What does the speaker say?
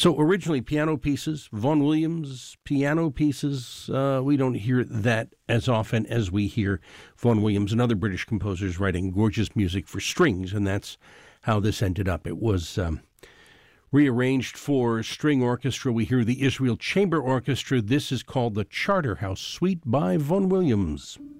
So originally piano pieces, Vaughan Williams piano pieces, we don't hear that as often as we hear Vaughan Williams and other British composers writing gorgeous music for strings, and that's how this ended up. It was rearranged for string orchestra. We hear the Israel Chamber Orchestra. This is called the Charterhouse Suite by Vaughan Williams.